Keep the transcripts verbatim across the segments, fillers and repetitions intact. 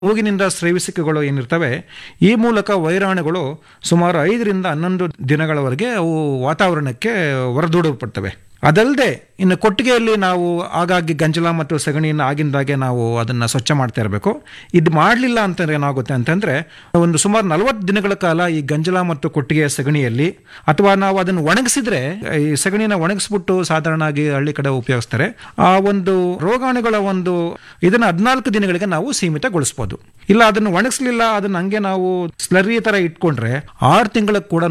ಮೂಗಿನಿಂದ ಸ್ರವಿಸಿಕೆಗಳು ಏನಿರ್ತವೆ ಈ ಮೂಲಕ ವೈರಾಣುಗಳು ಸುಮಾರು ಐದರಿಂದ ಹನ್ನೊಂದು ದಿನಗಳವರೆಗೆ ಅವು ವಾತಾವರಣಕ್ಕೆ ಹೊರದೂಡಲ್ಪಡ್ತವೆ. ಅದಲ್ಲದೆ ಇನ್ನು ಕೊಟ್ಟಿಗೆಯಲ್ಲಿ ನಾವು ಆಗಾಗ್ಗೆ ಗಂಜಲ ಮತ್ತು ಸಗಣಿಯನ್ನು ಆಗಿಂದಾಗೆ ನಾವು ಅದನ್ನು ಸ್ವಚ್ಛ ಮಾಡ್ತಾ ಇರಬೇಕು. ಇದು ಮಾಡಲಿಲ್ಲ ಅಂತಂದ್ರೆ ಏನಾಗುತ್ತೆ ಅಂತಂದರೆ ಒಂದು ಸುಮಾರು ನಲವತ್ತು ದಿನಗಳ ಕಾಲ ಈ ಗಂಜಲ ಮತ್ತು ಕೊಟ್ಟಿಗೆಯ ಸಗಣಿಯಲ್ಲಿ ಅಥವಾ ನಾವು ಅದನ್ನು ಒಣಗಿಸಿದ್ರೆ ಈ ಸಗಣಿನ ಒಣಗಿಸ್ಬಿಟ್ಟು ಸಾಧಾರಣ ಆಗಿ ಹಳ್ಳಿ ಕಡೆ ಉಪಯೋಗಿಸ್ತಾರೆ. ಆ ಒಂದು ರೋಗಾಣುಗಳ ಒಂದು ಇದನ್ನು ಹದಿನಾಲ್ಕು ದಿನಗಳಿಗೆ ನಾವು ಸೀಮಿತಗೊಳಿಸ್ಬೋದು. ಇಲ್ಲ ಅದನ್ನು ಒಣಗಿಸ್ಲಿಲ್ಲ ಅದನ್ನು ಹಂಗೆ ನಾವು ಸ್ಲರಿ ಥರ ಇಟ್ಕೊಂಡ್ರೆ ಆರು ತಿಂಗಳ ಕೂಡ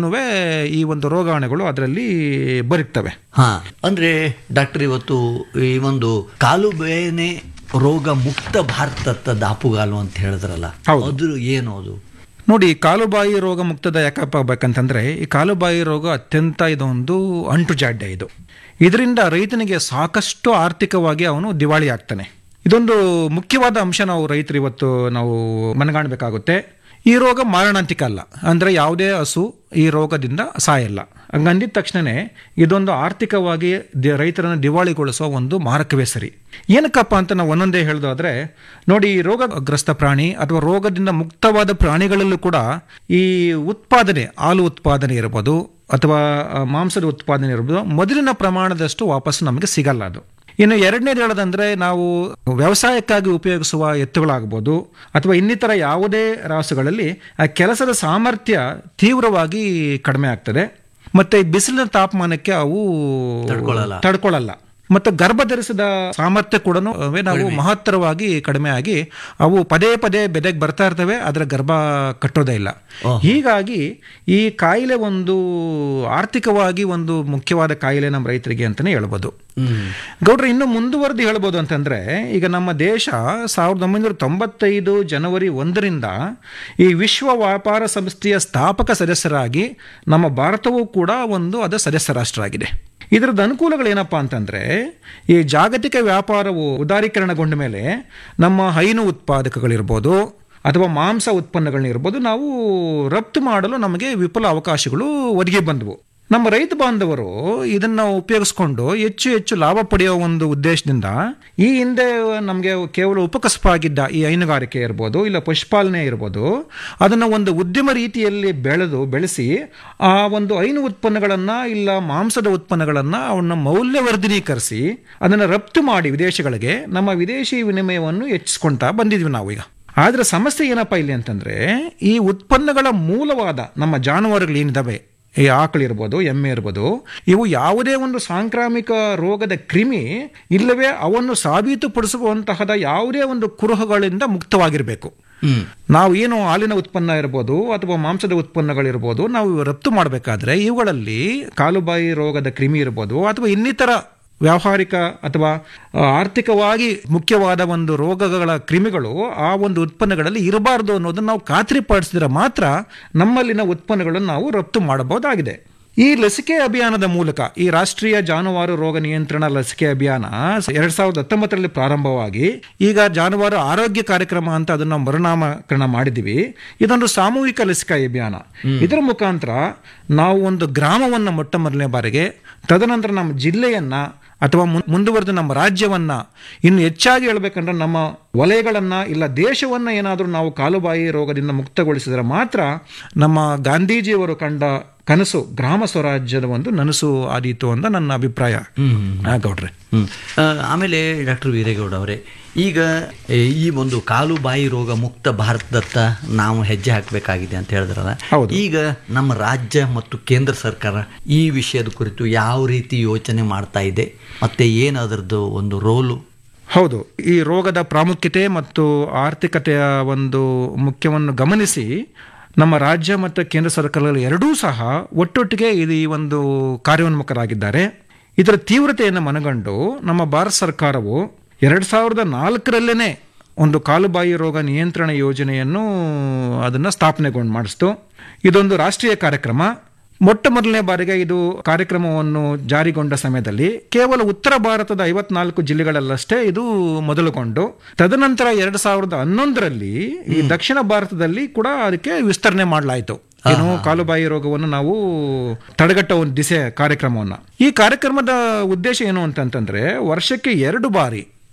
ಈ ಒಂದು ರೋಗಾಣುಗಳು ಅದರಲ್ಲಿ ಬರುತ್ತವೆ. ಹಾ, ಅಂದ್ರೆ ಡಾಕ್ಟರ್ ಇವತ್ತು ಈ ಒಂದು ಕಾಲು ಬೇನೆ ರೋಗ ಮುಕ್ತ ಭಾರತದ ದಾಪುಗಾಲು ಅಂತ ಹೇಳಿದ್ರಲ್ಲ, ಅದು ಏನು? ಅದು ನೋಡಿ, ಕಾಲುಬಾಯಿ ರೋಗ ಮುಕ್ತದ ಯಾಕಪ್ಪ ಆಗ್ಬೇಕಂತಂದ್ರೆ ಈ ಕಾಲುಬಾಯಿ ರೋಗ ಅತ್ಯಂತ ಇದೊಂದು ಅಂಟು ಜಾಡ್ಯ. ಇದು ಇದರಿಂದ ರೈತನಿಗೆ ಸಾಕಷ್ಟು ಆರ್ಥಿಕವಾಗಿ ಅವನು ದಿವಾಳಿ ಆಗ್ತಾನೆ. ಇದೊಂದು ಮುಖ್ಯವಾದ ಅಂಶ ನಾವು ರೈತರು ಇವತ್ತು ನಾವು ಮನಗಾಣಬೇಕಾಗುತ್ತೆ. ಈ ರೋಗ ಮಾರಣಾಂತಿಕ ಅಲ್ಲ, ಅಂದರೆ ಯಾವುದೇ ಹಸು ಈ ರೋಗದಿಂದ ಸಾಯಲ್ಲ. ಹಂಗಂದಿದ ತಕ್ಷಣವೇ ಇದೊಂದು ಆರ್ಥಿಕವಾಗಿ ರೈತರನ್ನು ದಿವಾಳಿಗೊಳಿಸುವ ಒಂದು ಮಾರಕವೇ ಸರಿ. ಏನಕ್ಕಪ್ಪ ಅಂತ ನಾವು ಒಂದೊಂದೇ ಹೇಳೋದಾದ್ರೆ ನೋಡಿ, ಈ ರೋಗಗ್ರಸ್ತ ಪ್ರಾಣಿ ಅಥವಾ ರೋಗದಿಂದ ಮುಕ್ತವಾದ ಪ್ರಾಣಿಗಳಲ್ಲೂ ಕೂಡ ಈ ಉತ್ಪಾದನೆ, ಹಾಲು ಉತ್ಪಾದನೆ ಇರ್ಬೋದು ಅಥವಾ ಮಾಂಸದ ಉತ್ಪಾದನೆ ಇರ್ಬೋದು, ಮೊದಲಿನ ಪ್ರಮಾಣದಷ್ಟು ವಾಪಸ್ ನಮಗೆ ಸಿಗಲ್ಲ. ಅದು ಇನ್ನು ಎರಡನೇದು ಹೇಳೋದಂದ್ರೆ ನಾವು ವ್ಯವಸಾಯಕ್ಕಾಗಿ ಉಪಯೋಗಿಸುವ ಎತ್ತುಗಳಾಗ್ಬೋದು ಅಥವಾ ಇನ್ನಿತರ ಯಾವುದೇ ರಾಸುಗಳಲ್ಲಿ ಆ ಕೆಲಸದ ಸಾಮರ್ಥ್ಯ ತೀವ್ರವಾಗಿ ಕಡಿಮೆ ಆಗ್ತದೆ. ಮತ್ತೆ ಬಿಸಿಲಿನ ತಾಪಮಾನಕ್ಕೆ ಅವು ತಡ್ಕೊಳ್ಳಲ್ಲ. ಮತ್ತು ಗರ್ಭ ಧರಿಸಿದ ಸಾಮರ್ಥ್ಯ ಕೂಡ ನಾವು ಮಹತ್ತರವಾಗಿ ಕಡಿಮೆ ಆಗಿ ಅವು ಪದೇ ಪದೇ ಬೆದೆಗೆ ಬರ್ತಾ ಇರ್ತವೆ, ಅದರ ಗರ್ಭ ಕಟ್ಟೋದೇ ಇಲ್ಲ. ಹೀಗಾಗಿ ಈ ಕಾಯಿಲೆ ಒಂದು ಆರ್ಥಿಕವಾಗಿ ಒಂದು ಮುಖ್ಯವಾದ ಕಾಯಿಲೆ ನಮ್ಮ ರೈತರಿಗೆ ಅಂತಾನೆ ಹೇಳ್ಬೋದು. ಗೌಡ್ರೆ, ಇನ್ನು ಮುಂದುವರೆದು ಹೇಳ್ಬೋದು ಅಂತಂದ್ರೆ ಈಗ ನಮ್ಮ ದೇಶ ಸಾವಿರದ ಒಂಬೈನೂರ ತೊಂಬತ್ತೈದು ಜನವರಿ ಒಂದರಿಂದ ಈ ವಿಶ್ವ ವ್ಯಾಪಾರ ಸಂಸ್ಥೆಯ ಸ್ಥಾಪಕ ಸದಸ್ಯರಾಗಿ ನಮ್ಮ ಭಾರತವೂ ಕೂಡ ಒಂದು ಅದರ ಸದಸ್ಯ ರಾಷ್ಟ್ರ ಆಗಿದೆ. ಇದರದ ಅನುಕೂಲಗಳೇನಪ್ಪ ಅಂತಂದರೆ ಈ ಜಾಗತಿಕ ವ್ಯಾಪಾರವು ಉದಾರೀಕರಣಗೊಂಡ ಮೇಲೆ ನಮ್ಮ ಹೈನು ಉತ್ಪಾದಕಗಳಿರ್ಬೋದು ಅಥವಾ ಮಾಂಸ ಉತ್ಪನ್ನಗಳನ್ನಿರ್ಬೋದು ನಾವು ರಫ್ತು ಮಾಡಲು ನಮಗೆ ವಿಪುಲ ಅವಕಾಶಗಳು ಒದಗಿ ಬಂದವು. ನಮ್ಮ ರೈತ ಬಾಂಧವರು ಇದನ್ನು ಉಪಯೋಗಿಸ್ಕೊಂಡು ಹೆಚ್ಚು ಹೆಚ್ಚು ಲಾಭ ಪಡೆಯುವ ಒಂದು ಉದ್ದೇಶದಿಂದ ಈ ಹಿಂದೆ ನಮಗೆ ಕೇವಲ ಉಪಕಸಪಾಗಿದ್ದ ಈ ಹೈನುಗಾರಿಕೆ ಇರ್ಬೋದು ಇಲ್ಲ ಪಶುಪಾಲನೆ ಇರ್ಬೋದು, ಅದನ್ನು ಒಂದು ಉದ್ಯಮ ರೀತಿಯಲ್ಲಿ ಬೆಳೆದು ಬೆಳೆಸಿ ಆ ಒಂದು ಹೈನು ಉತ್ಪನ್ನಗಳನ್ನು ಇಲ್ಲ ಮಾಂಸದ ಉತ್ಪನ್ನಗಳನ್ನು ಅವನ್ನ ಮೌಲ್ಯವರ್ಧನೀಕರಿಸಿ ಅದನ್ನು ರಫ್ತು ಮಾಡಿ ವಿದೇಶಗಳಿಗೆ ನಮ್ಮ ವಿದೇಶಿ ವಿನಿಮಯವನ್ನು ಹೆಚ್ಚಿಸ್ಕೊಳ್ತಾ ಬಂದಿದ್ವಿ ನಾವು ಈಗ. ಆದರೆ ಸಮಸ್ಯೆ ಏನಪ್ಪ ಇಲ್ಲಿ ಅಂತಂದರೆ ಈ ಉತ್ಪನ್ನಗಳ ಮೂಲವಾದ ನಮ್ಮ ಜಾನುವಾರುಗಳೇನಿದ್ದಾವೆ, ಈ ಆಕಳಿರ್ಬೋದು ಎಮ್ಮೆ ಇರ್ಬೋದು, ಇವು ಯಾವುದೇ ಒಂದು ಸಾಂಕ್ರಾಮಿಕ ರೋಗದ ಕ್ರಿಮಿ ಇಲ್ಲವೇ ಅವನ್ನು ಸಾಬೀತುಪಡಿಸುವಂತಹದ ಯಾವುದೇ ಒಂದು ಕುರುಹುಗಳಿಂದ ಮುಕ್ತವಾಗಿರಬೇಕು. ನಾವು ಏನು ಹಾಲಿನ ಉತ್ಪನ್ನ ಇರ್ಬೋದು ಅಥವಾ ಮಾಂಸದ ಉತ್ಪನ್ನಗಳಿರ್ಬೋದು ನಾವು ರಫ್ತು ಮಾಡಬೇಕಾದ್ರೆ ಇವುಗಳಲ್ಲಿ ಕಾಲುಬಾಯಿ ರೋಗದ ಕ್ರಿಮಿ ಇರ್ಬೋದು ಅಥವಾ ಇನ್ನಿತರ ವ್ಯಾವಹಾರಿಕ ಅಥವಾ ಆರ್ಥಿಕವಾಗಿ ಮುಖ್ಯವಾದ ಒಂದು ರೋಗಗಳ ಕ್ರಿಮಿಗಳು ಆ ಒಂದು ಉತ್ಪನ್ನಗಳಲ್ಲಿ ಇರಬಾರ್ದು ಅನ್ನೋದನ್ನು ನಾವು ಖಾತ್ರಿಪಡಿಸಿದ್ರೆ ಮಾತ್ರ ನಮ್ಮಲ್ಲಿನ ಉತ್ಪನ್ನಗಳನ್ನು ನಾವು ರಫ್ತು ಮಾಡಬಹುದಾಗಿದೆ. ಈ ಲಸಿಕೆ ಅಭಿಯಾನದ ಮೂಲಕ ಈ ರಾಷ್ಟ್ರೀಯ ಜಾನುವಾರು ರೋಗ ನಿಯಂತ್ರಣ ಲಸಿಕೆ ಅಭಿಯಾನ ಎರಡ್ ಸಾವಿರದ ಹತ್ತೊಂಬತ್ತರಲ್ಲಿ ಪ್ರಾರಂಭವಾಗಿ ಈಗ ಜಾನುವಾರು ಆರೋಗ್ಯ ಕಾರ್ಯಕ್ರಮ ಅಂತ ಅದನ್ನು ಮರುನಾಮಕರಣ ಮಾಡಿದ್ದೀವಿ. ಇದೊಂದು ಸಾಮೂಹಿಕ ಲಸಿಕಾ ಅಭಿಯಾನ. ಇದರ ಮುಖಾಂತರ ನಾವು ಒಂದು ಗ್ರಾಮವನ್ನು ಮೊಟ್ಟ ಮೊದಲನೇ ಬಾರಿಗೆ, ತದನಂತರ ನಮ್ಮ ಜಿಲ್ಲೆಯನ್ನ ಅಥವಾ ಮುಂದುವರೆದು ನಮ್ಮ ರಾಜ್ಯವನ್ನ, ಇನ್ನು ಹೆಚ್ಚಾಗಿ ಹೇಳ್ಬೇಕಂದ್ರೆ ನಮ್ಮ ವಲಯಗಳನ್ನ ಇಲ್ಲ ದೇಶವನ್ನ ಏನಾದರೂ ನಾವು ಕಾಲುಬಾಯಿ ರೋಗದಿಂದ ಮುಕ್ತಗೊಳಿಸಿದರೆ ಮಾತ್ರ ನಮ್ಮ ಗಾಂಧೀಜಿಯವರು ಕಂಡ ಕನಸು ಗ್ರಾಮ ಸ್ವರಾಜ್ಯದ ಒಂದು ನನಸು ಆದೀತು ಅಂತ ನನ್ನ ಅಭಿಪ್ರಾಯ. ಗೌಡ್ರೆ, ಆಮೇಲೆ ಡಾಕ್ಟರ್ ವೀರೇಗೌಡ ಅವರೇ, ಈಗ ಈ ಒಂದು ಕಾಲುಬಾಯಿ ರೋಗ ಮುಕ್ತ ಭಾರತದತ್ತ ನಾವು ಹೆಜ್ಜೆ ಹಾಕಬೇಕಾಗಿದೆ ಅಂತ ಹೇಳಿದ್ರಲ್ಲ, ಈಗ ನಮ್ಮ ರಾಜ್ಯ ಮತ್ತು ಕೇಂದ್ರ ಸರ್ಕಾರ ಈ ವಿಷಯದ ಕುರಿತು ಯಾವ ರೀತಿ ಯೋಚನೆ ಮಾಡ್ತಾ ಇದೆ ಮತ್ತೆ ಏನು ಅದರದ್ದು ಒಂದು ರೋಲು? ಹೌದು, ಈ ರೋಗದ ಪ್ರಾಮುಖ್ಯತೆ ಮತ್ತು ಆರ್ಥಿಕತೆಯ ಒಂದು ಮುಖ್ಯವನ್ನು ಗಮನಿಸಿ ನಮ್ಮ ರಾಜ್ಯ ಮತ್ತು ಕೇಂದ್ರ ಸರ್ಕಾರಗಳು ಎರಡೂ ಸಹ ಒಟ್ಟೊಟ್ಟಿಗೆ ಇದು ಈ ಒಂದು ಕಾರ್ಯೋನ್ಮುಖರಾಗಿದ್ದಾರೆ. ಇದರ ತೀವ್ರತೆಯನ್ನು ಮನಗಂಡು ನಮ್ಮ ಭಾರತ ಸರ್ಕಾರವು ಎರಡು ಸಾವಿರದ ನಾಲ್ಕರಲ್ಲೇ ಒಂದು ಕಾಲುಬಾಯಿ ರೋಗ ನಿಯಂತ್ರಣ ಯೋಜನೆಯನ್ನು ಅದನ್ನು ಸ್ಥಾಪನೆಗೊಂಡು ಮಾಡಿಸ್ತು. ಇದೊಂದು ರಾಷ್ಟ್ರೀಯ ಕಾರ್ಯಕ್ರಮ. ಮೊಟ್ಟ ಮೊದಲನೇ ಬಾರಿಗೆ ಇದು ಕಾರ್ಯಕ್ರಮವನ್ನು ಜಾರಿಗೊಂಡ ಸಮಯದಲ್ಲಿ ಕೇವಲ ಉತ್ತರ ಭಾರತದ ಐವತ್ನಾಲ್ಕು ಜಿಲ್ಲೆಗಳಲ್ಲಷ್ಟೇ ಇದು ಮೊದಲುಗೊಂಡು, ತದನಂತರ ಎರಡು ಸಾವಿರದ ಹನ್ನೊಂದರಲ್ಲಿ ಈ ದಕ್ಷಿಣ ಭಾರತದಲ್ಲಿ ಕೂಡ ಅದಕ್ಕೆ ವಿಸ್ತರಣೆ ಮಾಡಲಾಯಿತು. ಏನು ಕಾಲುಬಾಯಿ ರೋಗವನ್ನು ನಾವು ತಡೆಗಟ್ಟುವ ಒಂದು ದಿಸೆ ಕಾರ್ಯಕ್ರಮವನ್ನು. ಈ ಕಾರ್ಯಕ್ರಮದ ಉದ್ದೇಶ ಏನು ಅಂತಂತಂದ್ರೆ ವರ್ಷಕ್ಕೆ ಎರಡು ಬಾರಿ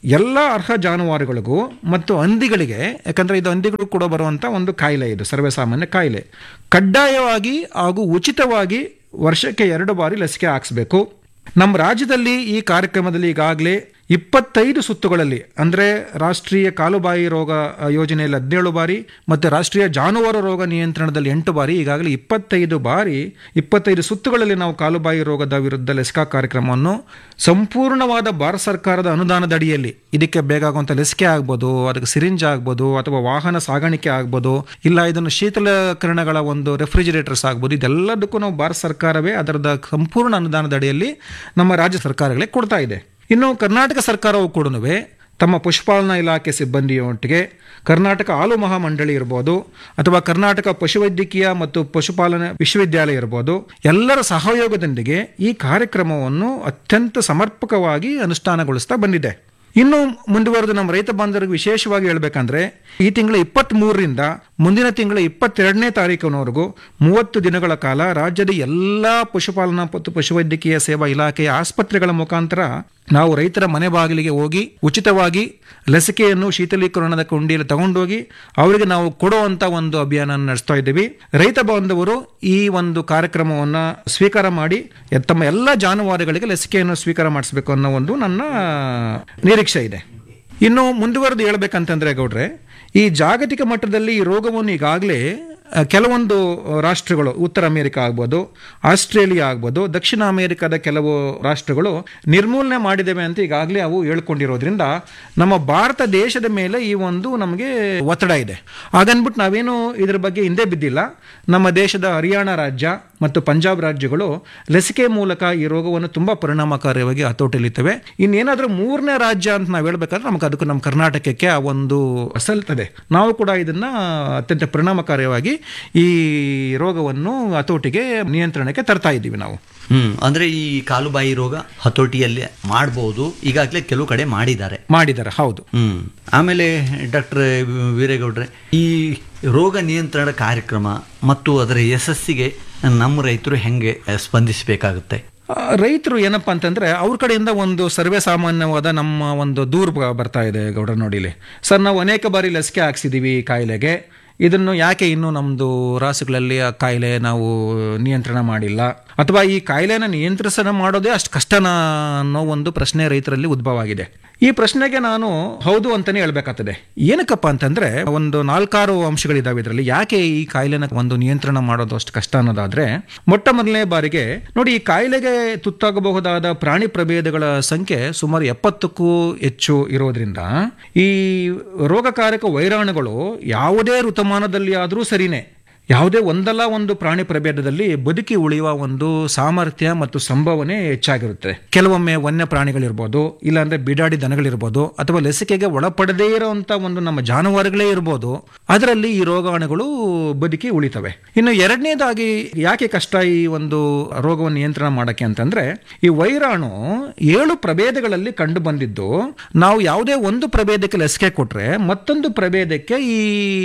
ಎಲ್ಲ ಅರ್ಹ ಜಾನುವಾರುಗಳಿಗೂ ಮತ್ತು ಹಂದಿಗಳಿಗೆ, ಯಾಕಂದರೆ ಇದು ಹಂದಿಗಳು ಕೂಡ ಬರುವಂಥ ಒಂದು ಕಾಯಿಲೆ, ಇದು ಸರ್ವೇಸಾಮಾನ್ಯ ಕಾಯಿಲೆ, ಕಡ್ಡಾಯವಾಗಿ ಹಾಗೂ ಉಚಿತವಾಗಿ ವರ್ಷಕ್ಕೆ ಎರಡು ಬಾರಿ ಲಸಿಕೆ ಹಾಕಿಸ್ಬೇಕು. ನಮ್ಮ ರಾಜ್ಯದಲ್ಲಿ ಈ ಕಾರ್ಯಕ್ರಮದಲ್ಲಿ ಈಗಾಗಲೇ ಇಪ್ಪತ್ತೈದು ಸುತ್ತುಗಳಲ್ಲಿ, ಅಂದರೆ ರಾಷ್ಟ್ರೀಯ ಕಾಲುಬಾಯಿ ರೋಗ ಯೋಜನೆಯಲ್ಲಿ ಹದಿನೇಳು ಬಾರಿ ಮತ್ತು ರಾಷ್ಟ್ರೀಯ ಜಾನುವಾರು ರೋಗ ನಿಯಂತ್ರಣದಲ್ಲಿ ಎಂಟು ಬಾರಿ, ಈಗಾಗಲೇ ಇಪ್ಪತ್ತೈದು ಬಾರಿ ಇಪ್ಪತ್ತೈದು ಸುತ್ತುಗಳಲ್ಲಿ ನಾವು ಕಾಲುಬಾಯಿ ರೋಗದ ವಿರುದ್ಧ ಲಸಿಕಾ ಕಾರ್ಯಕ್ರಮವನ್ನು ಸಂಪೂರ್ಣವಾದ ಭಾರತ ಸರ್ಕಾರದ ಅನುದಾನದ ಅಡಿಯಲ್ಲಿ, ಇದಕ್ಕೆ ಬೇಕಾಗುವಂಥ ಲಸಿಕೆ ಆಗ್ಬೋದು, ಅದಕ್ಕೆ ಸಿರಿಂಜ್ ಆಗ್ಬೋದು, ಅಥವಾ ವಾಹನ ಸಾಗಾಣಿಕೆ ಆಗ್ಬೋದು, ಇಲ್ಲ ಇದನ್ನು ಶೀತಲಕರಣಗಳ ಒಂದು ರೆಫ್ರಿಜಿರೇಟರ್ಸ್ ಆಗ್ಬೋದು, ಇದೆಲ್ಲದಕ್ಕೂ ನಾವು ಭಾರತ ಸರ್ಕಾರವೇ ಅದರದ ಸಂಪೂರ್ಣ ಅನುದಾನದ ಅಡಿಯಲ್ಲಿ ನಮ್ಮ ರಾಜ್ಯ ಸರ್ಕಾರಗಳೇ ಕೊಡ್ತಾ ಇದೆ. ಇನ್ನು ಕರ್ನಾಟಕ ಸರ್ಕಾರವು ಕೂಡ ತಮ್ಮ ಪಶುಪಾಲನಾ ಇಲಾಖೆ ಸಿಬ್ಬಂದಿಯೊಟ್ಟಿಗೆ ಕರ್ನಾಟಕ ಹಾಲು ಮಹಾಮಂಡಳಿ ಇರ್ಬೋದು, ಅಥವಾ ಕರ್ನಾಟಕ ಪಶುವೈದ್ಯಕೀಯ ಮತ್ತು ಪಶುಪಾಲನಾ ವಿಶ್ವವಿದ್ಯಾಲಯ ಇರ್ಬೋದು, ಎಲ್ಲರ ಸಹಯೋಗದೊಂದಿಗೆ ಈ ಕಾರ್ಯಕ್ರಮವನ್ನು ಅತ್ಯಂತ ಸಮರ್ಪಕವಾಗಿ ಅನುಷ್ಠಾನಗೊಳಿಸ್ತಾ ಬಂದಿದೆ. ಇನ್ನು ಮುಂದುವರೆದು ನಮ್ಮ ರೈತ ಬಾಂಧವರಿಗೆ ವಿಶೇಷವಾಗಿ ಹೇಳಬೇಕಂದ್ರೆ, ಈ ತಿಂಗಳ ಇಪ್ಪತ್ತ್ ಮೂರರಿಂದ ಮುಂದಿನ ತಿಂಗಳ ಇಪ್ಪತ್ತೆರಡನೇ ತಾರೀಕಿನವರೆಗೂ ಮೂವತ್ತು ದಿನಗಳ ಕಾಲ ರಾಜ್ಯದ ಎಲ್ಲ ಪಶುಪಾಲನಾ ಮತ್ತು ಪಶುವೈದ್ಯಕೀಯ ಸೇವಾ ಇಲಾಖೆಯ ಆಸ್ಪತ್ರೆಗಳ ಮುಖಾಂತರ ನಾವು ರೈತರ ಮನೆ ಬಾಗಿಲಿಗೆ ಹೋಗಿ ಉಚಿತವಾಗಿ ಲಸಿಕೆಯನ್ನು ಶೀತಲೀಕರಣದ ಕೊಂಡಿಯಲ್ಲಿ ತಗೊಂಡೋಗಿ ಅವರಿಗೆ ನಾವು ಕೊಡುವಂಥ ಒಂದು ಅಭಿಯಾನ ನಡೆಸ್ತಾ ಇದ್ದೀವಿ. ರೈತ ಬಾಂಧವರು ಈ ಒಂದು ಕಾರ್ಯಕ್ರಮವನ್ನು ಸ್ವೀಕಾರ ಮಾಡಿ ತಮ್ಮ ಎಲ್ಲ ಜಾನುವಾರುಗಳಿಗೆ ಲಸಿಕೆಯನ್ನು ಸ್ವೀಕಾರ ಮಾಡಿಸಬೇಕು ಅನ್ನೋ ಒಂದು ನನ್ನ ನಿರೀಕ್ಷೆ ಇದೆ. ಇನ್ನು ಮುಂದುವರೆದು ಹೇಳ್ಬೇಕಂತಂದ್ರೆ ಗೌಡ್ರೆ, ಈ ಜಾಗತಿಕ ಮಟ್ಟದಲ್ಲಿ ಈ ರೋಗವನ್ನು ಈಗಾಗಲೇ ಕೆಲವೊಂದು ರಾಷ್ಟ್ರಗಳು, ಉತ್ತರ ಅಮೆರಿಕ ಆಗ್ಬೋದು, ಆಸ್ಟ್ರೇಲಿಯಾ ಆಗ್ಬೋದು, ದಕ್ಷಿಣ ಅಮೆರಿಕದ ಕೆಲವು ರಾಷ್ಟ್ರಗಳು ನಿರ್ಮೂಲನೆ ಮಾಡಿದ್ದೇವೆ ಅಂತ ಈಗಾಗಲೇ ಅವು ಹೇಳ್ಕೊಂಡಿರೋದ್ರಿಂದ ನಮ್ಮ ಭಾರತ ದೇಶದ ಮೇಲೆ ಈ ಒಂದು ನಮಗೆ ಒತ್ತಡ ಇದೆ. ಹಾಗನ್ಬಿಟ್ಟು ನಾವೇನು ಇದ್ರ ಬಗ್ಗೆ ಹಿಂದೆ ಬಿದ್ದಿಲ್ಲ. ನಮ್ಮ ದೇಶದ ಹರಿಯಾಣ ರಾಜ್ಯ ಮತ್ತು ಪಂಜಾಬ್ ರಾಜ್ಯಗಳು ಲಸಿಕೆ ಮೂಲಕ ಈ ರೋಗವನ್ನು ತುಂಬ ಪರಿಣಾಮಕಾರಿಯಾಗಿ ಹತೋಟಿಲಿತ್ತವೆ. ಇನ್ನೇನಾದರೂ ಮೂರನೇ ರಾಜ್ಯ ಅಂತ ನಾವು ಹೇಳ್ಬೇಕಾದ್ರೆ ನಮಗೆ ಅದಕ್ಕೂ ನಮ್ಮ ಕರ್ನಾಟಕಕ್ಕೆ ಆ ಒಂದು ಸಲ್ತದೆ. ನಾವು ಕೂಡ ಇದನ್ನು ಅತ್ಯಂತ ಪರಿಣಾಮಕಾರಿಯಾಗಿ ಈ ರೋಗವನ್ನು ಹತೋಟಿಗೆ ನಿಯಂತ್ರಣಕ್ಕೆ ತರ್ತಾ ಇದ್ದೀವಿ ನಾವು. ಹ್ಮ್ ಅಂದ್ರೆ ಈ ಕಾಲುಬಾಯಿ ರೋಗ ಹತೋಟಿಯಲ್ಲಿ ಮಾಡಬಹುದು, ಈಗಾಗಲೇ ಕೆಲವು ಕಡೆ ಮಾಡಿದ್ದಾರೆ ಮಾಡಿದ್ದಾರೆ ಹೌದು. ಹ್ಮ್ ಆಮೇಲೆ ಡಾಕ್ಟರ್ ವೀರೇಗೌಡ್ರೆ, ಈ ರೋಗ ನಿಯಂತ್ರಣ ಕಾರ್ಯಕ್ರಮ ಮತ್ತು ಅದರ ಯಶಸ್ಸಿಗೆ ನಮ್ಮ ರೈತರು ಹೆಂಗೆ ಸ್ಪಂದಿಸಬೇಕಾಗುತ್ತೆ? ರೈತರು ಏನಪ್ಪಾ ಅಂತಂದ್ರೆ ಅವ್ರ ಕಡೆಯಿಂದ ಒಂದು ಸರ್ವೇ ಸಾಮಾನ್ಯವಾದ ನಮ್ಮ ಒಂದು ದೂರು ಬರ್ತಾ ಇದೆ ಗೌಡ್ರ, ನೋಡಿಲಿ ಸರ್, ನಾವು ಅನೇಕ ಬಾರಿ ಲಸಿಕೆ ಹಾಕ್ಸಿದೀವಿ ಈ ಕಾಯಿಲೆಗೆ, ಇದನ್ನು ಯಾಕೆ ಇನ್ನೂ ನಮ್ಮದು ರಾಸುಗಳಲ್ಲಿ ಆ ಕಾಯಿಲೆ ನಾವು ನಿಯಂತ್ರಣ ಮಾಡಿಲ್ಲ, ಅಥವಾ ಈ ಕಾಯಿಲೆನ ನಿಯಂತ್ರಣ ಮಾಡೋದೇ ಅಷ್ಟು ಕಷ್ಟನಾ ಅನ್ನೋ ಒಂದು ಪ್ರಶ್ನೆ ರೈತರಲ್ಲಿ ಉದ್ಭವ ಆಗಿದೆ. ಈ ಪ್ರಶ್ನೆಗೆ ನಾನು ಹೌದು ಅಂತಾನೆ ಹೇಳ್ಬೇಕಾಗ್ತದೆ. ಏನಕ್ಕಪ್ಪ ಅಂತಂದ್ರೆ ಒಂದು ನಾಲ್ಕಾರು ಅಂಶಗಳಿದಾವೆ ಇದರಲ್ಲಿ. ಯಾಕೆ ಈ ಕಾಯಿಲೆನ ಒಂದು ನಿಯಂತ್ರಣ ಮಾಡೋದು ಅಷ್ಟು ಕಷ್ಟ ಅನ್ನೋದಾದ್ರೆ, ಮೊಟ್ಟ ಮೊದಲನೇ ಬಾರಿಗೆ ನೋಡಿ, ಈ ಕಾಯಿಲೆಗೆ ತುತ್ತಾಗಬಹುದಾದ ಪ್ರಾಣಿ ಪ್ರಭೇದಗಳ ಸಂಖ್ಯೆ ಸುಮಾರು ಎಪ್ಪತ್ತಕ್ಕೂ ಹೆಚ್ಚು ಇರೋದ್ರಿಂದ ಈ ರೋಗಕಾರಕ ವೈರಾಣುಗಳು ಯಾವುದೇ ಋತುಮಾನದಲ್ಲಿ ಆದರೂ ಸರಿನೇ ಯಾವುದೇ ಒಂದಲ್ಲ ಒಂದು ಪ್ರಾಣಿ ಪ್ರಭೇದದಲ್ಲಿ ಬದುಕಿ ಉಳಿಯುವ ಒಂದು ಸಾಮರ್ಥ್ಯ ಮತ್ತು ಸಂಭಾವನೆ ಹೆಚ್ಚಾಗಿರುತ್ತೆ. ಕೆಲವೊಮ್ಮೆ ವನ್ಯ ಪ್ರಾಣಿಗಳಿರ್ಬೋದು, ಇಲ್ಲಾಂದ್ರೆ ಬಿಡಾಡಿ ದನಗಳಿರ್ಬೋದು, ಅಥವಾ ಲಸಿಕೆಗೆ ಒಳಪಡದೇ ಇರುವಂತ ಒಂದು ನಮ್ಮ ಜಾನುವಾರುಗಳೇ ಇರ್ಬೋದು, ಅದರಲ್ಲಿ ಈ ರೋಗಾಣುಗಳು ಬದುಕಿ ಉಳಿತವೆ. ಇನ್ನು ಎರಡನೇದಾಗಿ ಯಾಕೆ ಕಷ್ಟ ಈ ಒಂದು ರೋಗವನ್ನು ನಿಯಂತ್ರಣ ಮಾಡಕ್ಕೆ ಅಂತಂದ್ರೆ, ಈ ವೈರಾಣು ಏಳು ಪ್ರಭೇದಗಳಲ್ಲಿ ಕಂಡು ಬಂದಿದ್ದು, ನಾವು ಯಾವುದೇ ಒಂದು ಪ್ರಭೇದಕ್ಕೆ ಲಸಿಕೆ ಕೊಟ್ರೆ ಮತ್ತೊಂದು ಪ್ರಭೇದಕ್ಕೆ ಈ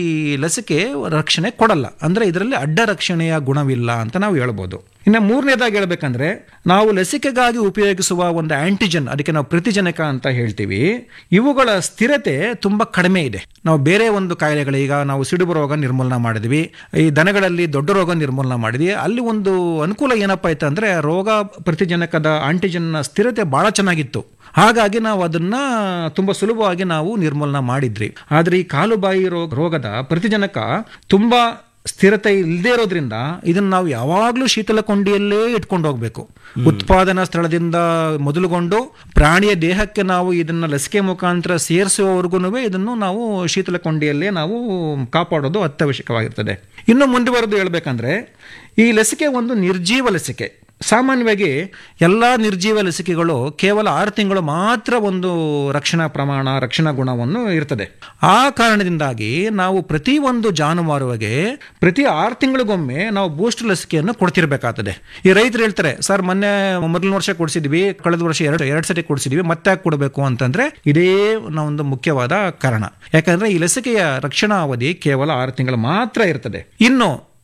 ಲಸಿಕೆ ರಕ್ಷಣೆ ಕೊಡಲ್ಲ. ಅಂದ್ರೆ ಇದರಲ್ಲಿ ಅಡ್ಡ ರಕ್ಷಣೆಯ ಗುಣವಿಲ್ಲ ಅಂತ ನಾವು ಹೇಳ್ಬೋದು. ಇನ್ನು ಮೂರನೇದಾಗಿ ಹೇಳ್ಬೇಕಂದ್ರೆ, ನಾವು ಲಸಿಕೆಗಾಗಿ ಉಪಯೋಗಿಸುವ ಒಂದು ಆಂಟಿಜನ್, ಅದಕ್ಕೆ ನಾವು ಪ್ರತಿಜನಕ ಅಂತ ಹೇಳ್ತೀವಿ, ಇವುಗಳ ಸ್ಥಿರತೆ ತುಂಬಾ ಕಡಿಮೆ ಇದೆ. ನಾವು ಬೇರೆ ಒಂದು ಕಾಯಿಲೆಗಳು, ಈಗ ನಾವು ಸಿಡುಬು ರೋಗ ನಿರ್ಮೂಲನೆ ಮಾಡಿದ್ವಿ, ಈ ದನಗಳಲ್ಲಿ ದೊಡ್ಡ ರೋಗ ನಿರ್ಮೂಲನೆ ಮಾಡಿದ್ವಿ, ಅಲ್ಲಿ ಒಂದು ಅನುಕೂಲ ಏನಪ್ಪಾ ಆಯ್ತು ಅಂದ್ರೆ ರೋಗ ಪ್ರತಿಜನಕದ ಆಂಟಿಜನ್ ಸ್ಥಿರತೆ ಬಹಳ ಚೆನ್ನಾಗಿತ್ತು. ಹಾಗಾಗಿ ನಾವು ಅದನ್ನ ತುಂಬಾ ಸುಲಭವಾಗಿ ನಾವು ನಿರ್ಮೂಲನೆ ಮಾಡಿದ್ರಿ. ಆದ್ರೆ ಈ ಕಾಲುಬಾಯಿ ರೋಗ ರೋಗದ ಪ್ರತಿಜನಕ ತುಂಬಾ ಸ್ಥಿರತೆ ಇಲ್ಲದೆ ಇರೋದ್ರಿಂದ ಇದನ್ನು ನಾವು ಯಾವಾಗಲೂ ಶೀತಲ ಕೊಂಡಿಯಲ್ಲೇ ಇಟ್ಕೊಂಡು ಹೋಗ್ಬೇಕು. ಉತ್ಪಾದನಾ ಸ್ಥಳದಿಂದ ಮೊದಲುಗೊಂಡು ಪ್ರಾಣಿಯ ದೇಹಕ್ಕೆ ನಾವು ಇದನ್ನ ಲಸಿಕೆ ಮುಖಾಂತರ ಸೇರಿಸುವವರೆಗೂ ಇದನ್ನು ನಾವು ಶೀತಲ ಕೊಂಡಿಯಲ್ಲೇ ನಾವು ಕಾಪಾಡೋದು ಅತ್ಯವಶ್ಯಕವಾಗಿರ್ತದೆ. ಇನ್ನು ಮುಂದುವರೆದು ಹೇಳ್ಬೇಕಂದ್ರೆ, ಈ ಲಸಿಕೆ ಒಂದು ನಿರ್ಜೀವ ಲಸಿಕೆ. ಸಾಮಾನ್ಯವಾಗಿ ಎಲ್ಲ ನಿರ್ಜೀವ ಲಸಿಕೆಗಳು ಕೇವಲ ಆರು ತಿಂಗಳು ಮಾತ್ರ ಒಂದು ರಕ್ಷಣಾ ಪ್ರಮಾಣ, ರಕ್ಷಣಾ ಗುಣವನ್ನು ಇರ್ತದೆ. ಆ ಕಾರಣದಿಂದಾಗಿ ನಾವು ಪ್ರತಿ ಒಂದು ಜಾನುವಾರುವಿಗೆ ಪ್ರತಿ ಆರು ತಿಂಗಳಿಗೊಮ್ಮೆ ನಾವು ಬೂಸ್ಟರ್ ಲಸಿಕೆಯನ್ನು ಕೊಡ್ತಿರ್ಬೇಕಾಗ್ತದೆ. ಈ ರೈತರು ಹೇಳ್ತಾರೆ, ಸರ್ ಮೊನ್ನೆ ಮೊದಲನೇ ವರ್ಷ ಕೊಡಿಸಿದ್ವಿ, ಕಳೆದ ವರ್ಷ ಎರಡು ಎರಡು ಸತಿ ಕೊಡಿಸಿದ್ವಿ, ಮತ್ತೆ ಯಾಕೆ ಕೊಡಬೇಕು ಅಂತಂದ್ರೆ ಇದೇ ಒಂದು ಮುಖ್ಯವಾದ ಕಾರಣ. ಯಾಕಂದ್ರೆ ಈ ಲಸಿಕೆಯ ರಕ್ಷಣಾ ಅವಧಿ ಕೇವಲ ಆರು ತಿಂಗಳು ಮಾತ್ರ ಇರ್ತದೆ. ಇನ್ನು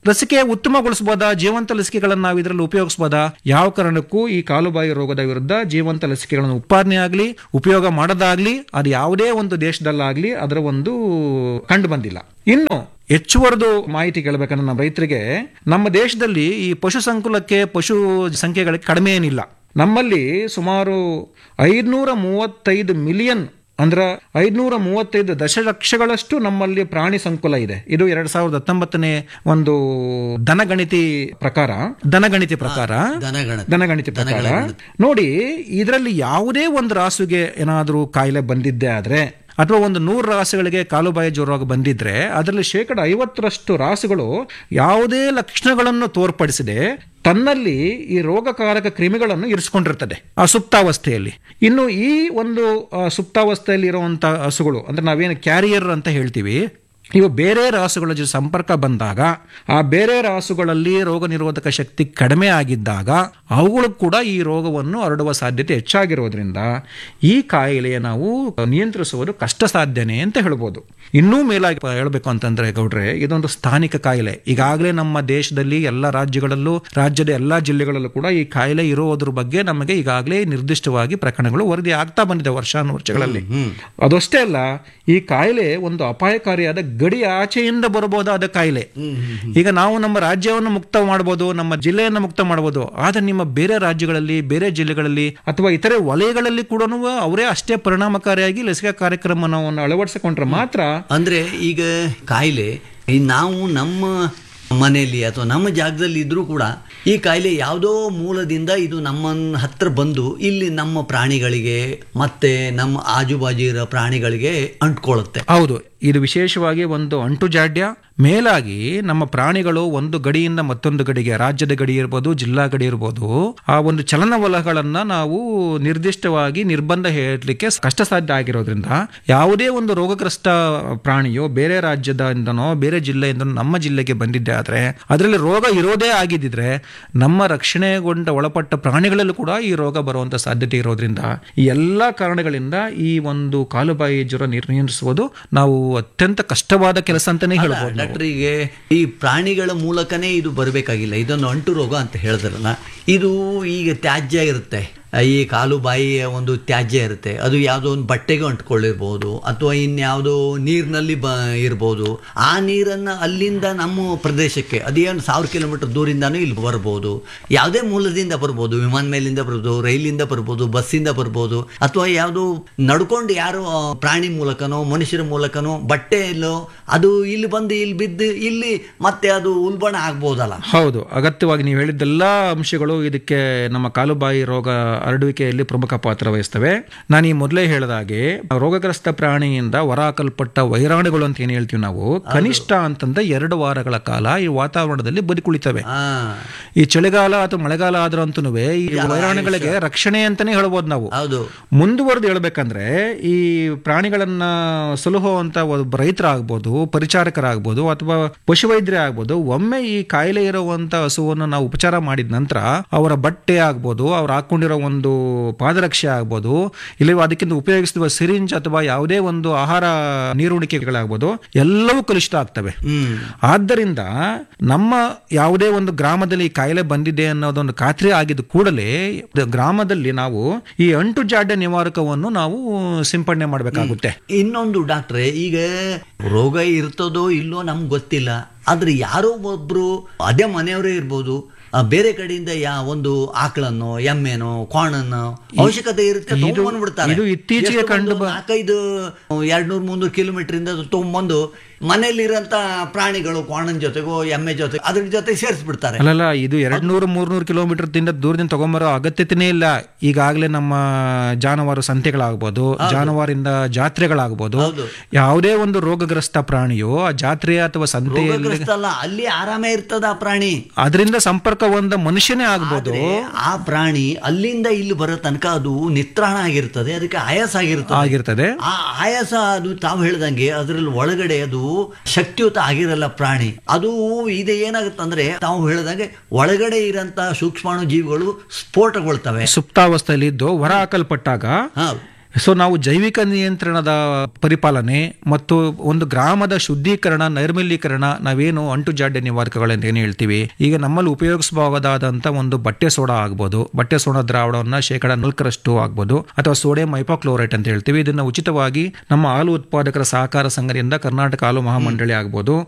ಲಸಿಕೆ ಉತ್ತಮಗೊಳಿಸಬಹುದಾ, ಜೀವಂತ ಲಸಿಕೆಗಳನ್ನು ನಾವು ಇದರಲ್ಲಿ ಉಪಯೋಗಿಸಬಹುದಾ? ಯಾವ ಕಾರಣಕ್ಕೂ ಈ ಕಾಲುಬಾಯಿ ರೋಗದ ವಿರುದ್ಧ ಜೀವಂತ ಲಸಿಕೆಗಳನ್ನು ಉತ್ಪಾದನೆ ಆಗಲಿ ಉಪಯೋಗ ಮಾಡೋದಾಗ್ಲಿ ಅದು ಯಾವುದೇ ಒಂದು ದೇಶದಲ್ಲಾಗ್ಲಿ ಅದರ ಒಂದು ಕಂಡು ಬಂದಿಲ್ಲ. ಇನ್ನು ಹೆಚ್ಚುವರೆದು ಮಾಹಿತಿ ಕೇಳಬೇಕಂದ್ರೆ ನಮ್ಮ ರೈತರಿಗೆ, ನಮ್ಮ ದೇಶದಲ್ಲಿ ಈ ಪಶು ಸಂಕುಲಕ್ಕೆ ಪಶು ಸಂಖ್ಯೆಗಳಿಗೆ ಕಡಿಮೆ ಏನಿಲ್ಲ. ನಮ್ಮಲ್ಲಿ ಸುಮಾರು ಐದುನೂರ ಮೂವತ್ತೈದು ಮಿಲಿಯನ್ ಅಂದ್ರೆ ಐದುನೂರ ಮೂವತ್ತೈದು ದಶಲಕ್ಷಗಳಷ್ಟು ನಮ್ಮಲ್ಲಿ ಪ್ರಾಣಿ ಸಂಕುಲ ಇದೆ. ಇದು ಎರಡ್ ಸಾವಿರದ ಹತ್ತೊಂಬತ್ತನೇ ಒಂದು ದನಗಣಿತಿ ಪ್ರಕಾರ ದನಗಣಿತಿ ಪ್ರಕಾರ ದನಗಣಿತಿ ಪ್ರಕಾರ ನೋಡಿ, ಇದರಲ್ಲಿ ಯಾವುದೇ ಒಂದು ರಾಸುಗೆ ಏನಾದರೂ ಕಾಯಿಲೆ ಬಂದಿದ್ದೇ ಆದ್ರೆ ಅಥವಾ ಒಂದು ನೂರು ರಾಸುಗಳಿಗೆ ಕಾಲುಬಾಯಿ ಜ್ವರ ಬಂದಿದ್ರೆ ಅದರಲ್ಲಿ ಶೇಕಡ ಐವತ್ತರಷ್ಟು ರಾಸುಗಳು ಯಾವುದೇ ಲಕ್ಷಣಗಳನ್ನು ತೋರ್ಪಡಿಸದೆ ತನ್ನಲ್ಲಿ ಈ ರೋಗಕಾರಕ ಕ್ರಿಮಿಗಳನ್ನು ಇರಿಸಿಕೊಂಡಿರ್ತದೆ ಆ ಸುಪ್ತಾವಸ್ಥೆಯಲ್ಲಿ. ಇನ್ನು ಈ ಒಂದು ಸುಪ್ತಾವಸ್ಥೆಯಲ್ಲಿ ಇರುವಂತಹ ಹಸುಗಳು ಅಂದ್ರೆ ನಾವೇನು ಕ್ಯಾರಿಯರ್ ಅಂತ ಹೇಳ್ತೀವಿ, ಇವು ಬೇರೆ ರಾಸುಗಳ ಜೊತೆ ಸಂಪರ್ಕ ಬಂದಾಗ ಆ ಬೇರೆ ರಾಸುಗಳಲ್ಲಿ ರೋಗ ನಿರೋಧಕ ಶಕ್ತಿ ಕಡಿಮೆ ಆಗಿದ್ದಾಗ ಅವುಗಳು ಕೂಡ ಈ ರೋಗವನ್ನು ಹರಡುವ ಸಾಧ್ಯತೆ ಹೆಚ್ಚಾಗಿರೋದ್ರಿಂದ ಈ ಕಾಯಿಲೆಯ ನಾವು ನಿಯಂತ್ರಿಸುವುದು ಕಷ್ಟ ಸಾಧ್ಯನೇ ಅಂತ ಹೇಳ್ಬೋದು. ಇನ್ನೂ ಮೇಲಾಗಿ ಹೇಳಬೇಕು ಅಂತಂದ್ರೆ ಗೌಡ್ರೆ, ಇದೊಂದು ಸ್ಥಾನಿಕ ಕಾಯಿಲೆ. ಈಗಾಗಲೇ ನಮ್ಮ ದೇಶದಲ್ಲಿ ಎಲ್ಲ ರಾಜ್ಯಗಳಲ್ಲೂ ರಾಜ್ಯದ ಎಲ್ಲಾ ಜಿಲ್ಲೆಗಳಲ್ಲೂ ಕೂಡ ಈ ಕಾಯಿಲೆ ಇರೋದ್ರ ಬಗ್ಗೆ ನಮಗೆ ಈಗಾಗಲೇ ನಿರ್ದಿಷ್ಟವಾಗಿ ಪ್ರಕರಣಗಳು ವರದಿ ಆಗ್ತಾ ಬಂದಿದೆ ವರ್ಷಾನುವರ್ಷಗಳಲ್ಲಿ. ಅದಷ್ಟೇ ಅಲ್ಲ, ಈ ಕಾಯಿಲೆ ಒಂದು ಅಪಾಯಕಾರಿಯಾದ ಗಡಿ ಆಚೆಯಿಂದ ಬರಬಹುದಾದ ಕಾಯಿಲೆ. ಈಗ ನಾವು ನಮ್ಮ ರಾಜ್ಯವನ್ನು ಮುಕ್ತ ಮಾಡಬಹುದು, ನಮ್ಮ ಜಿಲ್ಲೆಯನ್ನು ಮುಕ್ತ ಮಾಡಬಹುದು, ಆದ್ರೆ ನಿಮ್ಮ ಬೇರೆ ರಾಜ್ಯಗಳಲ್ಲಿ ಬೇರೆ ಜಿಲ್ಲೆಗಳಲ್ಲಿ ಅಥವಾ ಇತರೆ ವಲಯಗಳಲ್ಲಿ ಕೂಡ ಅವರೇ ಅಷ್ಟೇ ಪರಿಣಾಮಕಾರಿಯಾಗಿ ಲಸಿಕಾ ಕಾರ್ಯಕ್ರಮವನ್ನು ಅಳವಡಿಸಿಕೊಂಡ್ರೆ ಮಾತ್ರ. ಅಂದ್ರೆ ಈಗ ಕಾಯಿಲೆ ನಾವು ನಮ್ಮ ಮನೆಯಲ್ಲಿ ಅಥವಾ ನಮ್ಮ ಜಾಗದಲ್ಲಿ ಇದ್ರೂ ಕೂಡ ಈ ಕಾಯಿಲೆ ಯಾವುದೋ ಮೂಲದಿಂದ ಇದು ನಮ್ಮ ಹತ್ರ ಬಂದು ಇಲ್ಲಿ ನಮ್ಮ ಪ್ರಾಣಿಗಳಿಗೆ ಮತ್ತೆ ನಮ್ಮ ಆಜುಬಾಜು ಇರೋ ಪ್ರಾಣಿಗಳಿಗೆ ಅಂಟ್ಕೊಳ್ಳುತ್ತೆ. ಹೌದು, ಇದು ವಿಶೇಷವಾಗಿ ಒಂದು ಅಂಟುಜಾಡ್ಯ. ಮೇಲಾಗಿ ನಮ್ಮ ಪ್ರಾಣಿಗಳು ಒಂದು ಗಡಿಯಿಂದ ಮತ್ತೊಂದು ಗಡಿಗೆ, ರಾಜ್ಯದ ಗಡಿ ಇರ್ಬೋದು, ಜಿಲ್ಲಾ ಗಡಿ ಇರ್ಬೋದು, ಆ ಒಂದು ಚಲನವಲಗಳನ್ನ ನಾವು ನಿರ್ದಿಷ್ಟವಾಗಿ ನಿರ್ಬಂಧ ಹೇಳಲಿಕ್ಕೆ ಕಷ್ಟ ಸಾಧ್ಯ ಆಗಿರೋದ್ರಿಂದ ಯಾವುದೇ ಒಂದು ರೋಗಗ್ರಸ್ತ ಪ್ರಾಣಿಯೋ ಬೇರೆ ರಾಜ್ಯದಿಂದನೋ ಬೇರೆ ಜಿಲ್ಲೆಯಿಂದನೋ ನಮ್ಮ ಜಿಲ್ಲೆಗೆ ಬಂದಿದ್ದೆ ಆದ್ರೆ ಅದರಲ್ಲಿ ರೋಗ ಇರೋದೇ ಆಗಿದ್ದಿದ್ರೆ ನಮ್ಮ ರಕ್ಷಣೆಗೊಂಡ ಒಳಪಟ್ಟ ಪ್ರಾಣಿಗಳಲ್ಲೂ ಕೂಡ ಈ ರೋಗ ಬರುವಂತ ಸಾಧ್ಯತೆ ಇರೋದ್ರಿಂದ ಈ ಎಲ್ಲಾ ಕಾರಣಗಳಿಂದ ಈ ಒಂದು ಕಾಲುಬಾಯಿ ಜ್ವರ ನಿಯಂತ್ರಿಸುವುದು ನಾವು ಅತ್ಯಂತ ಕಷ್ಟವಾದ ಕೆಲಸ ಅಂತಾನೆ ಹೇಳ್ಬೋದು. ಡಾಕ್ಟರಿಗೆ ಈ ಪ್ರಾಣಿಗಳ ಮೂಲಕನೇ ಇದು ಬರಬೇಕಾಗಿಲ್ಲ, ಇದೊಂದು ಅಂಟು ರೋಗ ಅಂತ ಹೇಳಿದ್ರಲ್ಲ, ಇದು ಈಗ ತ್ಯಾಜ್ಯ ಇರುತ್ತೆ, ಈ ಕಾಲು ಬಾಯಿಯ ಒಂದು ತ್ಯಾಜ್ಯ ಇರುತ್ತೆ, ಅದು ಯಾವುದೋ ಒಂದು ಬಟ್ಟೆಗೆ ಅಂಟ್ಕೊಳ್ಳಿರ್ಬೋದು ಅಥವಾ ಇನ್ಯಾವುದೋ ನೀರಿನಲ್ಲಿ ಬ ಇರ್ಬೋದು. ಆ ನೀರನ್ನು ಅಲ್ಲಿಂದ ನಮ್ಮ ಪ್ರದೇಶಕ್ಕೆ ಅದೇನು ಸಾವಿರ ಕಿಲೋಮೀಟರ್ ದೂರಿಂದಾನೂ ಇಲ್ಲಿ ಬರ್ಬೋದು, ಯಾವುದೇ ಮೂಲದಿಂದ ಬರ್ಬೋದು, ವಿಮಾನ ಮೇಲಿಂದ ಬರ್ಬೋದು, ರೈಲಿಂದ ಬರ್ಬೋದು, ಬಸ್ಸಿಂದ ಬರ್ಬೋದು, ಅಥವಾ ಯಾವುದೋ ನಡ್ಕೊಂಡು ಯಾರೋ ಪ್ರಾಣಿ ಮೂಲಕನೋ ಮನುಷ್ಯರ ಮೂಲಕನೋ ಬಟ್ಟೆಯಲ್ಲೋ ಅದು ಇಲ್ಲಿ ಬಂದು ಇಲ್ಲಿ ಬಿದ್ದು ಇಲ್ಲಿ ಮತ್ತೆ ಅದು ಉಲ್ಬಣ ಆಗ್ಬೋದಲ್ಲ. ಹೌದು, ಅಗತ್ಯವಾಗಿ ನೀವು ಹೇಳಿದ್ದೆಲ್ಲ ಅಂಶಗಳು ಇದಕ್ಕೆ ನಮ್ಮ ಕಾಲುಬಾಯಿ ರೋಗ ಹರಡುವಿಕೆಯಲ್ಲಿ ಪ್ರಮುಖ ಪಾತ್ರ ವಹಿಸ್ತವೆ. ನಾನು ಈ ಮೊದಲೇ ಹೇಳಿದಾಗೆ ರೋಗಗ್ರಸ್ತ ಪ್ರಾಣಿಯಿಂದ ಹೊರಹಾಕಲ್ಪಟ್ಟ ವೈರಾಣುಗಳು ಅಂತ ಏನ್ ಹೇಳ್ತೀವಿ ನಾವು, ಕನಿಷ್ಠ ಅಂತಂದ್ರೆ ಎರಡು ವಾರಗಳ ಕಾಲ ಈ ವಾತಾವರಣದಲ್ಲಿ ಬದುಕುಳಿತವೆ. ಈ ಚಳಿಗಾಲ ಅಥವಾ ಮಳೆಗಾಲ ಆದ್ರಂತೂ ಈ ವೈರಾಣುಗಳಿಗೆ ರಕ್ಷಣೆ ಅಂತಾನೆ ಹೇಳ್ಬೋದು ನಾವು. ಮುಂದುವರೆದು ಹೇಳ್ಬೇಕಂದ್ರೆ ಈ ಪ್ರಾಣಿಗಳನ್ನ ಸಲಹುವಂತ ಒಬ್ಬ ರೈತರಾಗ್ಬೋದು, ಪರಿಚಾರಕರಾಗ್ಬೋದು ಅಥವಾ ಪಶುವೈದ್ಯರೇ ಆಗ್ಬೋದು, ಒಮ್ಮೆ ಈ ಕಾಯಿಲೆ ಇರುವಂತ ಹಸುವನ್ನು ನಾವು ಉಪಚಾರ ಮಾಡಿದ ನಂತರ ಅವರ ಬಟ್ಟೆ ಆಗ್ಬೋದು, ಅವ್ರು ಹಾಕೊಂಡಿರೋ ಒಂದು ಪಾದರಕ್ಷೆ ಆಗ್ಬೋದು, ಇಲ್ಲಿ ಅದಕ್ಕಿಂತ ಉಪಯೋಗಿಸುವ ಸಿರಿಂಜ್ ಅಥವಾ ಯಾವುದೇ ಒಂದು ಆಹಾರ ನೀರುಣಿಕೆಗಳಾಗ್ಬೋದು, ಎಲ್ಲವೂ ಕಲುಷಿತ ಆಗ್ತವೆ. ಆದ್ದರಿಂದ ನಮ್ಮ ಯಾವುದೇ ಒಂದು ಗ್ರಾಮದಲ್ಲಿ ಕಾಯಿಲೆ ಬಂದಿದೆ ಅನ್ನೋದೊಂದು ಖಾತ್ರಿ ಆಗಿದ ಕೂಡಲೇ ಗ್ರಾಮದಲ್ಲಿ ನಾವು ಈ ಅಂಟು ಜಾಡ್ಯ ನಿವಾರಕವನ್ನು ನಾವು ಸಿಂಪಡಣೆ ಮಾಡಬೇಕಾಗುತ್ತೆ. ಇನ್ನೊಂದು ಡಾಕ್ಟ್ರೆ, ಈಗ ರೋಗ ಇರ್ತದೋ ಇಲ್ಲೋ ನಮ್ಗೆ ಗೊತ್ತಿಲ್ಲ, ಆದ್ರೆ ಯಾರೋ ಒಬ್ರು ಅದೇ ಮನೆಯವರೇ ಇರ್ಬೋದು, ಬೇರೆ ಕಡೆಯಿಂದ ಯಾ ಒಂದು ಆಕಳನ್ನು ಎಮ್ಮೆನೋ ಕೋಣನ್ನು ಅವಶ್ಯಕತೆ ಇರುತ್ತೆ ತಗೊಂಡ್ಬಿಡ್ತಾರೆ. ಇದು ಇತ್ತೀಚೆಗೆ ಕಂಡು ನಾಲ್ಕೈದು ಎರಡ್ನೂರ್ ಮುನ್ನೂರು ಕಿಲೋಮೀಟರ್ ಇಂದ ತಗೊಂಡ್ಬಂದು ಮನೆಯಲ್ಲಿರಂತ ಪ್ರಾಣಿಗಳು ಕೋಣನ ಜೊತೆಗೋ ಎಮ್ಮೆ ಜೊತೆ ಅದ್ರ ಜೊತೆ ಸೇರಿಸ್ಬಿಡ್ತಾರೆ. ಅಲ್ಲಲ್ಲ, ಇದು ಎರಡ್ ನೂರು ಮೂರ್ನೂರು ಕಿಲೋಮೀಟರ್ ದಿಂದ ದೂರದಿಂದ ತಗೊಂಬರೋ ಅಗತ್ಯತೆನೇ ಇಲ್ಲ. ಈಗಾಗಲೇ ನಮ್ಮ ಜಾನುವಾರು ಸಂತೆಗಳಾಗ್ಬೋದು, ಜಾನುವಾರಿಂದ ಜಾತ್ರೆಗಳಾಗ್ಬೋದು, ಯಾವುದೇ ಒಂದು ರೋಗಗ್ರಸ್ತ ಪ್ರಾಣಿಯೋ ಆ ಜಾತ್ರೆ ಅಥವಾ ಸಂತೆಯಲ್ಲಿ ಅಲ್ಲಿ ಆರಾಮೇ ಇರ್ತದ ಆ ಪ್ರಾಣಿ, ಅದರಿಂದ ಸಂಪರ್ಕ ಒಂದು ಮನುಷ್ಯನೇ ಆಗ್ಬೋದು. ಆ ಪ್ರಾಣಿ ಅಲ್ಲಿಂದ ಇಲ್ಲಿ ಬರೋ ತನಕ ಅದು ನಿತ್ರಾಣ ಆಗಿರ್ತದೆ, ಅದಕ್ಕೆ ಆಯಾಸ ಆಗಿರ್ತದೆ ಆಗಿರ್ತದೆ ಆ ಆಯಾಸ ಅದು ತಾವು ಹೇಳ್ದಂಗೆ ಅದರಲ್ಲಿ ಒಳಗಡೆ ಅದು ಶಕ್ತಿಯುತ ಆಗಿರಲ್ಲ ಪ್ರಾಣಿ. ಅದು ಇದು ಏನಾಗುತ್ತಂದ್ರೆ ತಾವು ಹೇಳಿದಂಗೆ ಒಳಗಡೆ ಇರಂತ ಸೂಕ್ಷ್ಮಾಣು ಜೀವಿಗಳು ಸ್ಫೋಟಗೊಳ್ತವೆ. ಸುಪ್ತಾವಸ್ಥೆಯಲ್ಲಿ ಇದ್ದು ಹೊರ ಹಾಕಲ್ಪಟ್ಟಾಗ ಸೊ ನಾವು ಜೈವಿಕ ನಿಯಂತ್ರಣದ ಪರಿಪಾಲನೆ ಮತ್ತು ಒಂದು ಗ್ರಾಮದ ಶುದ್ಧೀಕರಣ, ನೈರ್ಮಲ್ಯೀಕರಣ, ನಾವೇನು ಅಂಟು ಜಾಡ್ಯ ನಿವಾರಕಗಳಂತ ಏನು ಹೇಳ್ತೀವಿ, ಈಗ ನಮ್ಮಲ್ಲಿ ಉಪಯೋಗಿಸಬಹುದಾದಂಥ ಒಂದು ಬಟ್ಟೆ ಸೋಡಾ ಆಗ್ಬೋದು, ಬಟ್ಟೆ ಸೋಡಾ ದ್ರಾವಣವನ್ನು ಶೇಕಡ ನಾಲ್ಕರಷ್ಟು ಆಗ್ಬೋದು, ಅಥವಾ ಸೋಡಿಯಂ ಹೈಪೋಕ್ಲೋರೈಟ್ ಅಂತ ಹೇಳ್ತೀವಿ. ಇದನ್ನು ಉಚಿತವಾಗಿ ನಮ್ಮ ಹಾಲು ಉತ್ಪಾದಕರ ಸಹಕಾರ ಸಂಘದಿಂದ ಕರ್ನಾಟಕ ಹಾಲು ಮಹಾಮಂಡಳಿ ಆಗ್ಬೋದು